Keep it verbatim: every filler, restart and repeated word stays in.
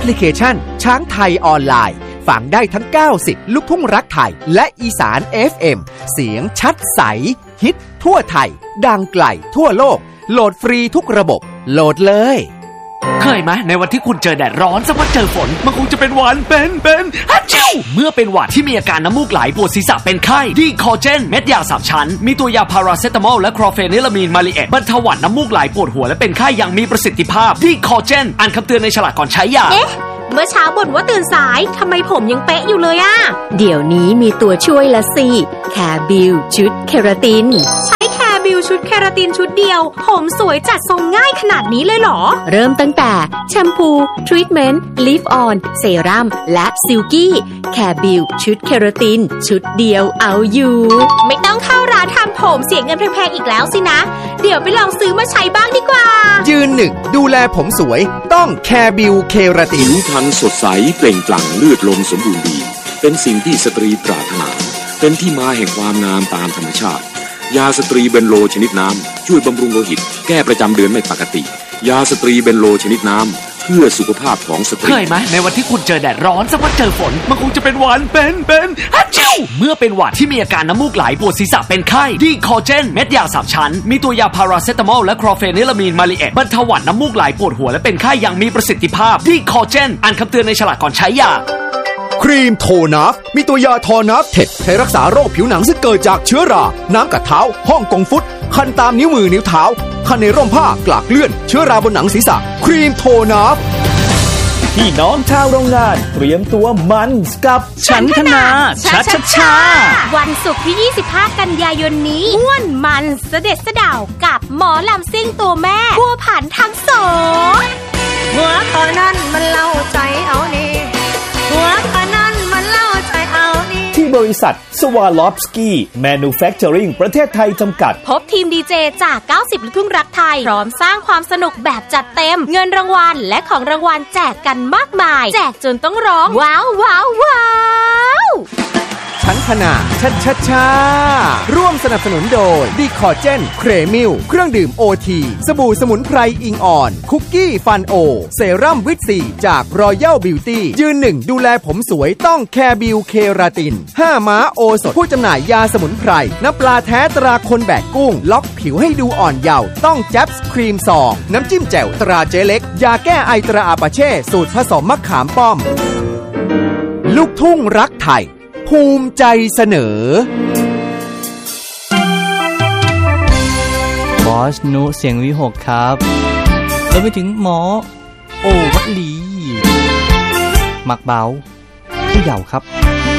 พลิเคชันช้างไทยออนไลน์ฟังได้ทั้งเก้าสิบลูกทุ่งรักไทยและอีสาน เอฟ เอ็ม เสียงชัดใสฮิตทั่วไทยดังไกลทั่วโลกโหลดฟรีทุกระบบโหลดเลยเคยไหมในวันที่คุณเจอแดดร้อนสักพักเจอฝนมันคงจะเป็นหวัดเป็นเป็นฮัจจิวเมื่อเป็นหวัดที่มีอาการน้ำมูกไหลปวดศีรษะเป็นไข้ดีคอเจนเม็ดยาสามชั้นมีตัวยาพาราเซตามอลและคลอเฟนิลามีนมาลิเอตบรรเทาหวัดน้ำมูกไหลปวดหัวและเป็นไข้อย่างมีประสิทธิภาพดีคอเจนอ่านคำเตือนในฉลากก่อนใช้ยาเอ๊ะเมื่อเช้าบ่นว่าตื่นสายทำไมผมยังเป๊ะอยู่เลยอะเดี๋ยวนี้มีตัวช่วยละสิแคร์บิวชุดเคราตินใช้แคร์บิวชุดเคราตินชุดเดียวผมสวยจัดทรงง่ายขนาดนี้เลยเหรอเริ่มตั้งแต่แชมพูทรีทเมนต์ลิฟออนเซรั่มและซิลกี้แคร์บิวชุดเคราตินชุดเดียวเอาอยู่ไม่ต้องเข้าร้านทำผมเสียเงินแพงๆอีกแล้วสินะเดี๋ยวไปลองซื้อมาใช้บ้างดีกว่ายืนหนึ่งดูแลผมสวยต้องแคร์บิวเคราตินผิวพรรณสดใสเปล่งปลั่งเลือดลมสมบูรณ์ดีเป็นสิ่งที่สตรีปรารถนาเป็นที่มาแห่งความงามตามธรรมชาติยาสตรีเบนโลชนิดน้ำช่วยบำรุงโลหิตแก้ประจำเดือนไม่ปกติยาสตรีเบนโลชนิดน้ำเพื่อสุขภาพของสตรีเคยไหมในวันที่คุณเจอแดดร้อนสักพักเจอฝนมันคงจะเป็นหวัดเป็นเป็นฮัจจิวเมื่อเป็นหวัดที่มีอาการน้ำมูกไหลปวดศีรษะเป็นไข้ดีคอเจนเม็ดยาสามชั้นมีตัวยาพาราเซตามอลและคลอเฟนิลามีนมาลิเอตบรรเทาหวัดน้ำมูกไหลปวดหัวและเป็นไข้อย่างมีประสิทธิภาพดีคอเจนอ่านคำเตือนในฉลากก่อนใช้ยาครีมโทนัฟมีตัวยาทอนัฟเท็ดใช้รักษาโรคผิวหนังซึ่งเกิดจากเชื้อราน้ำกัดเท้าฮ่องกงฟุตคันตามนิ้วมือนิ้วเท้าคันในร่มผ้ากลากเลื่อนเชื้อราบนหนังศีรษะครีมโทนัฟพี่น้องชาวโรงงานเตรียมตัวมันกับฉันทนาชัชชาวันศุกร์ที่ยี่สิบห้ากันยายนนี้ม่วนมันเสด็จเสด่าวกับหมอลำซิ่งตัวแม่บัวผันทั้งสองหัวขอนั่นมันเล่าใจเอานี่หัวขอนั่นมันเล่าใจเอานี่ที่บริษัทสวาลอฟสกี้แมนูแฟคเจอริงประเทศไทยจำกัดพบทีมดีเจจากเก้าสิบลูกทุ่งรักไทยพร้อมสร้างความสนุกแบบจัดเต็มเงินรางวัลและของรางวัลแจกกันมากมายแจกจนต้องร้องว้าวว้าวว้าวชั้นธนาชัดชัดชาร่วมสนับสนุนโดยดีคอเจนเครมิลเครื่องดื่มโอทีสบู่สมุนไพรอิงอ่อนคุกกี้ฟันโอเซรั่มวิตซีจากรอยัลบิวตี้ยืนหนึ่งดูแลผมสวยต้องแคร์บิวเคราตินห้าม้าโอสดผู้จำหน่ายยาสมุนไพรน้ำปลาแท้ตราคนแบกกุ้งล็อกผิวให้ดูอ่อนเยาว์ต้องแจ๊บส์ครีมซองน้ำจิ้มแจ่วตราเจเล็กยาแก้ไอตราอาปาเช่สูตรผสมมะขามป้อมลูกทุ่งรักไทยภูมิใจเสนอบอสนุเสียงวิหกครับแล้วไปถึงหมอโอวัดลีหมักเบาผู้เยาว์ครับ